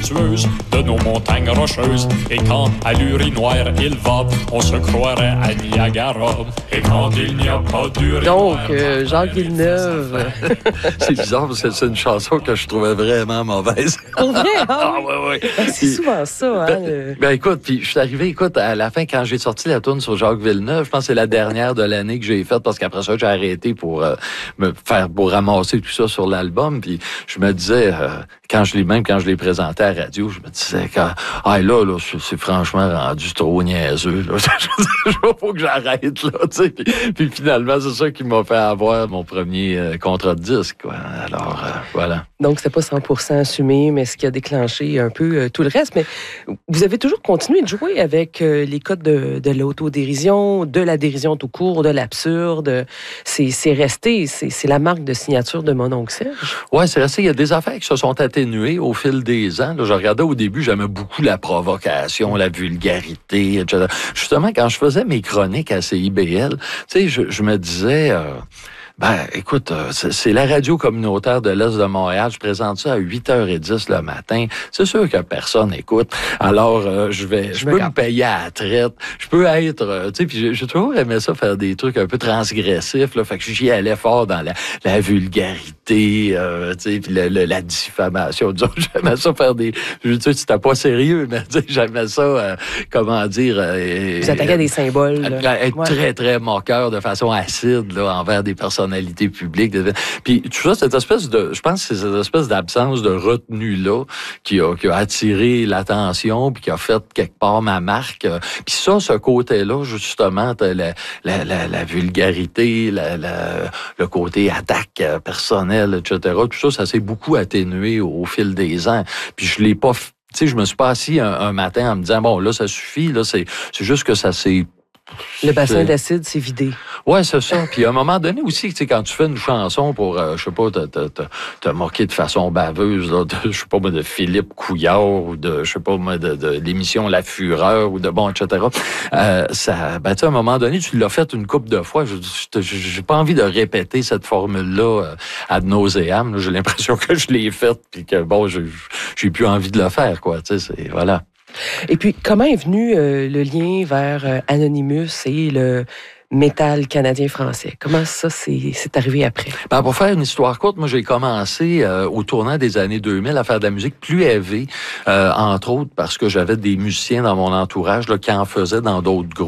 de nos montagnes rocheuses. Et quand à l'urinoir il va, on se croirait à Niagara. Et quand il n'y a pas d'urinoir... Donc, Jacques Villeneuve. C'est bizarre parce que c'est une chanson que je trouvais vraiment mauvaise. Pour vrai, hein? Ah, oui. C'est souvent ça, hein? Ben écoute, puis je suis arrivé, à la fin, quand j'ai sorti la tourne sur Jacques Villeneuve, je pense que c'est la dernière de l'année que j'ai faite parce qu'après ça, j'ai arrêté pour ramasser tout ça sur l'album. Puis je me disais, quand je l'ai présenté à la radio, je me disais là, c'est franchement rendu trop niaiseux. Là. Faut que j'arrête, là, tu sais. Puis finalement, c'est ça qui m'a fait avoir mon premier contrat de disque, quoi. Alors, voilà. Donc, c'était pas 100% assumé, mais ce qui a déclenché un peu tout le reste. Mais vous avez toujours continué de jouer avec les codes de l'autodérision, de la dérision tout court, de l'absurde. C'est resté, c'est la marque de signature de mon oncle Serge. Oui, c'est resté. Il y a des affaires qui se sont atténuées au fil des ans. Là, je regardais au début, j'aimais beaucoup la provocation, la vulgarité, etc. Justement, quand je faisais mes chroniques à CIBL, tu sais, je me disais... écoute, c'est la radio communautaire de l'Est de Montréal. Je présente ça à 8h10 le matin. C'est sûr que personne écoute. Alors, je peux me payer à la traite. Je peux être... tu sais, puis j'ai toujours aimé ça, faire des trucs un peu transgressifs. Là, fait que j'y allais fort dans la vulgarité, tu sais, puis la diffamation. Disons, j'aimais ça faire des... Je sais, c'était pas sérieux, mais tu sais, j'aimais ça, comment dire... Vous attaquez à des symboles. Être très, très moqueur de façon acide là, envers des personnalités publiques. Puis tout ça, je pense que c'est cette espèce d'absence de retenue-là qui a attiré l'attention puis qui a fait quelque part ma marque. Puis ça, ce côté-là, justement, la vulgarité, le côté attaque personnelle, etc., tout ça s'est beaucoup atténué au fil des ans. Puis je l'ai pas... Tu sais, je me suis pas assis un matin en me disant, bon, là, ça suffit, là, c'est juste que ça s'est... Le bassin d'acide s'est vidé. Ouais, c'est ça. Puis à un moment donné aussi, tu sais, quand tu fais une chanson pour, je sais pas, te moquer de façon baveuse, là, je sais pas moi, de Philippe Couillard ou de, je sais pas moi, de l'émission La Fureur ou de bon, etc. Tu sais, à un moment donné, tu l'as fait une couple de fois. J'ai pas envie de répéter cette formule-là ad nauseam. J'ai l'impression que je l'ai faite puis que bon, j'ai plus envie de le faire, quoi. Tu sais, voilà. Et puis, comment est venu le lien vers Anonymous et le métal canadien-français? Comment ça c'est arrivé après? Pour faire une histoire courte, moi, j'ai commencé au tournant des années 2000 à faire de la musique plus élevée, entre autres parce que j'avais des musiciens dans mon entourage là, qui en faisaient dans d'autres groupes.